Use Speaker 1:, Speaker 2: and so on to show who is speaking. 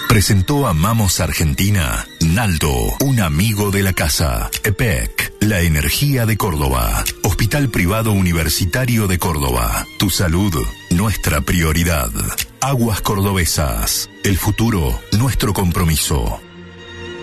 Speaker 1: Presentó Amamos Argentina, Naldo, un amigo de la casa. EPEC, la energía de Córdoba. Hospital Privado Universitario de Córdoba. Tu salud, nuestra prioridad. Aguas Cordobesas, el futuro, nuestro compromiso.